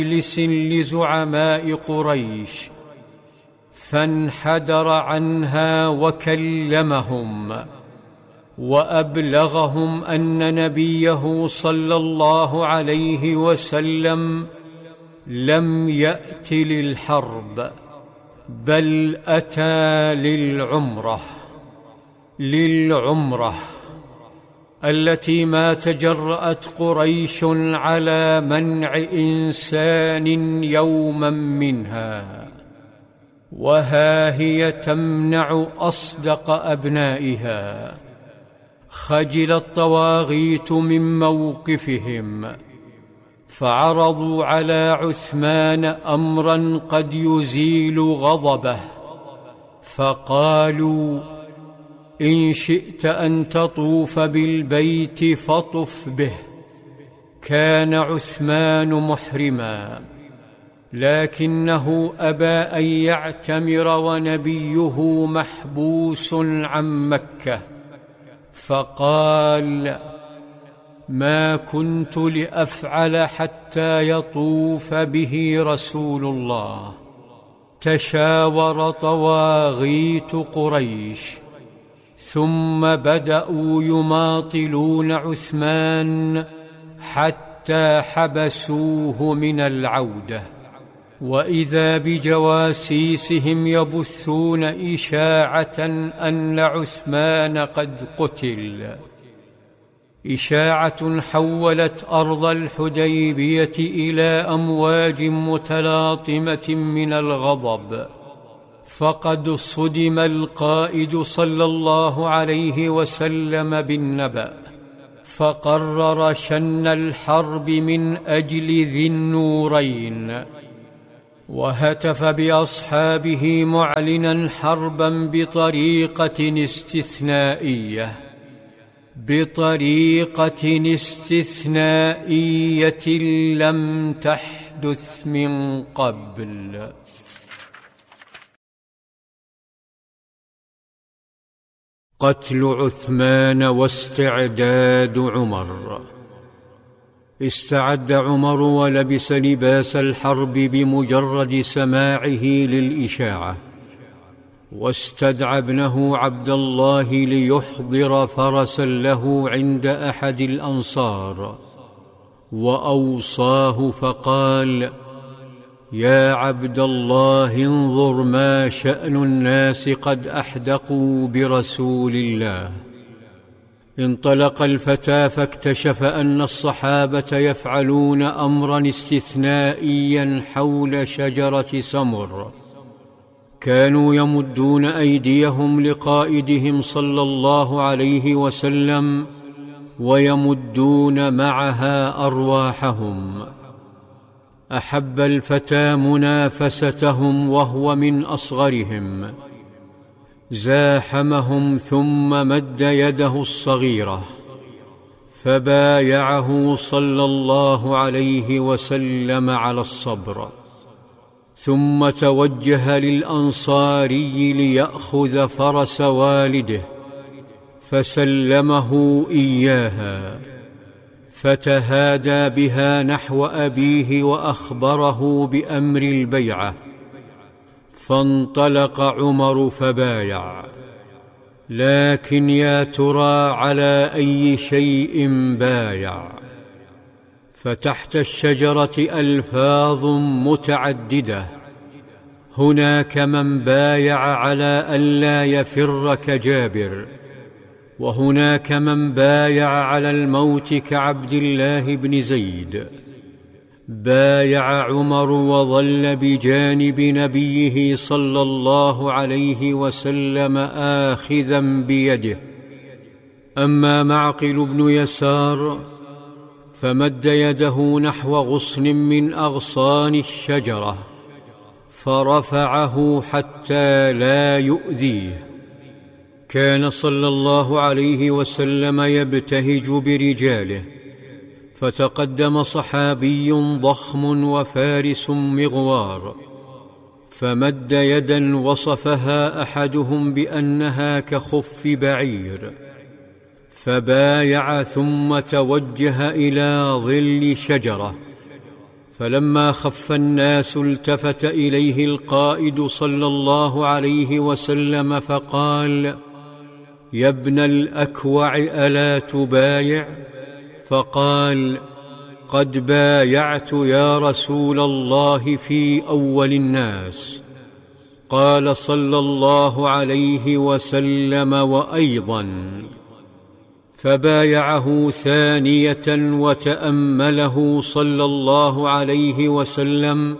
مجلس لزعماء قريش، فانحدر عنها وكلمهم وأبلغهم أن نبيه صلى الله عليه وسلم لم يأت للحرب، بل أتى للعمرة التي ما تجرأت قريش على منع إنسان يوما منها، وها هي تمنع أصدق أبنائها. خجل الطواغيت من موقفهم، فعرضوا على عثمان أمرا قد يزيل غضبه، فقالوا: إن شئت أن تطوف بالبيت فطف به. كان عثمان محرما، لكنه أبى أن يعتمر ونبيه محبوس عن مكة، فقال: ما كنت لأفعل حتى يطوف به رسول الله. تشاور طواغيت قريش، ثم بدأوا يماطلون عثمان حتى حبسوه من العودة، وإذا بجواسيسهم يبثون إشاعة أن عثمان قد قتل، إشاعة حولت أرض الحديبية إلى أمواج متلاطمة من الغضب. فقد صدم القائد صلى الله عليه وسلم بالنبأ، فقرر شن الحرب من أجل ذي النورين، وهتف بأصحابه معلنا حربا بطريقة استثنائية لم تحدث من قبل. قتل عثمان واستعداد عمر. استعد عمر ولبس لباس الحرب بمجرد سماعه للإشاعة، واستدعى ابنه عبد الله ليحضر فرسا له عند أحد الأنصار، وأوصاه فقال: يا عبد الله، انظر ما شأن الناس قد أحدقوا برسول الله. انطلق الفتى فاكتشف أن الصحابة يفعلون أمرا استثنائيا حول شجرة سمر. كانوا يمدون أيديهم لقائدهم صلى الله عليه وسلم، ويمدون معها أرواحهم. أحب الفتى منافستهم وهو من أصغرهم، زاحمهم ثم مد يده الصغيرة فبايعه صلى الله عليه وسلم على الصبر، ثم توجه للأنصاري ليأخذ فرس والده فسلمه إياها، فتهادى بها نحو أبيه وأخبره بأمر البيعة. فانطلق عمر فبايع، لكن يا ترى على أي شيء بايع؟ فتحت الشجرة ألفاظ متعددة. هناك من بايع على ألا يفر كجابر، وهناك من بايع على الموت كعبد الله بن زيد. بايع عمر وظل بجانب نبيه صلى الله عليه وسلم آخذا بيده. أما معقل بن يسار فمد يده نحو غصن من أغصان الشجرة فرفعه حتى لا يؤذيه. كان صلى الله عليه وسلم يبتهج برجاله، فتقدم صحابي ضخم وفارس مغوار، فمد يدا وصفها أحدهم بأنها كخف بعير، فبايع ثم توجه إلى ظل شجرة، فلما خف الناس التفت إليه القائد صلى الله عليه وسلم فقال: يا ابن الأكوع، ألا تبايع؟ فقال: قد بايعت يا رسول الله في أول الناس. قال صلى الله عليه وسلم: وأيضا. فبايعه ثانية وتأمله صلى الله عليه وسلم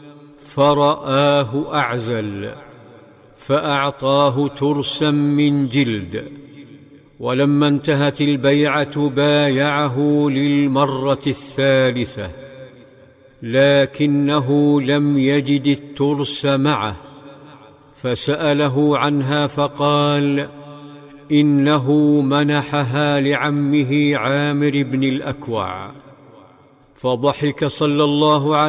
فرآه أعزل، فأعطاه ترسا من جلد. ولما انتهت البيعة بايعه للمرة الثالثة، لكنه لم يجد الترس معه، فسأله عنها فقال: إنه منحها لعمه عامر بن الأكوع. فضحك صلى الله عليه